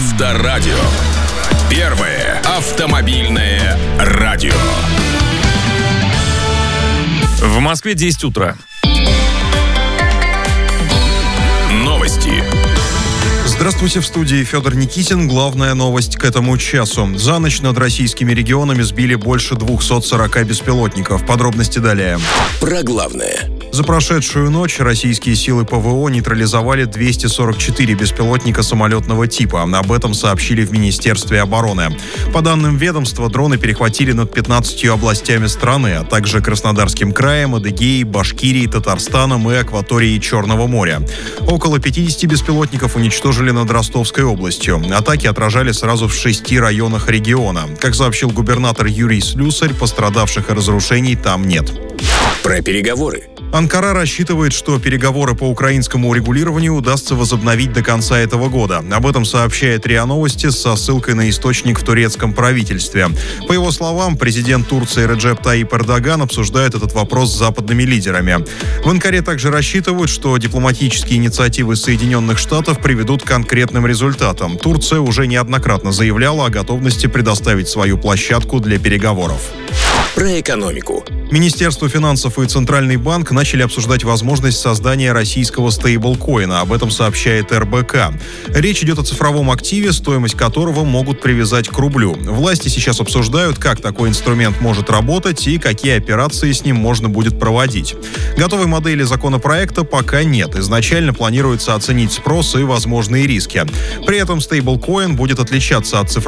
Авторадио. Первое автомобильное радио. В Москве 10 утра. Новости. Здравствуйте, в студии Федор Никитин. Главная новость к этому часу. За ночь над российскими регионами сбили больше 240 беспилотников. Подробности далее. Про главное. За прошедшую ночь российские силы ПВО нейтрализовали 244 беспилотника самолетного типа. Об этом сообщили в Министерстве обороны. По данным ведомства, дроны перехватили над 15 областями страны, а также Краснодарским краем, Адыгеей, Башкирией, Татарстаном и акваторией Черного моря. Около 50 беспилотников уничтожили над Ростовской областью. Атаки отражали сразу в 6 районах региона. Как сообщил губернатор Юрий Слюсарь, пострадавших и разрушений там нет. Про переговоры. Анкара рассчитывает, что переговоры по украинскому урегулированию удастся возобновить до конца этого года. Об этом сообщает РИА Новости со ссылкой на источник в турецком правительстве. По его словам, президент Турции Реджеп Таyyip Эрдоган обсуждает этот вопрос с западными лидерами. В Анкаре также рассчитывают, что дипломатические инициативы Соединенных Штатов приведут к конкретным результатам. Турция уже неоднократно заявляла о готовности предоставить свою площадку для переговоров. Про экономику. Министерство финансов и Центральный банк начали обсуждать возможность создания российского стейблкоина. Об этом сообщает РБК. Речь идет о цифровом активе, стоимость которого могут привязать к рублю. Власти сейчас обсуждают, как такой инструмент может работать и какие операции с ним можно будет проводить. Готовой модели законопроекта пока нет. Изначально планируется оценить спрос и возможные риски. При этом стейблкоин будет отличаться от цифрового